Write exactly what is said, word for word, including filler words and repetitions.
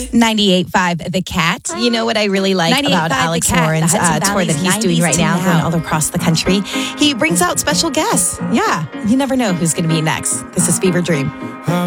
ninety-eight point five The Cat. You know what I really like about Alex The Cat, Lauren's the Hudson uh, tour that Valley's he's doing right nineties now, to going now. all across the country? He brings out special guests. Yeah, you never know who's going to be next. This is Fever Dream.